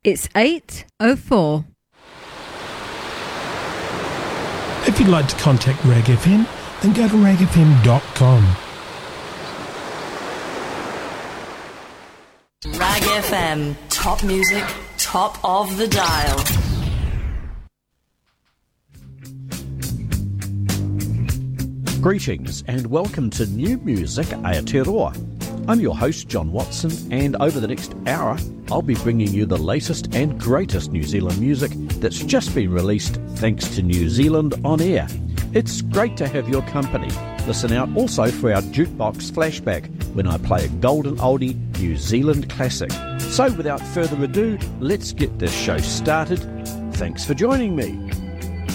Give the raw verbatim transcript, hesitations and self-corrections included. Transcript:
It's eight oh four. If you'd like to contact Rag F M, then go to rag f m dot com. Rag F M, top music, top of the dial. Greetings and welcome to New Music Aotearoa. I'm your host John Watson, and over the next hour I'll be bringing you the latest and greatest New Zealand music that's just been released thanks to New Zealand On Air. It's great to have your company. Listen out also for our Jukebox Flashback when I play a golden oldie New Zealand classic. So without further ado, let's get this show started. Thanks for joining me.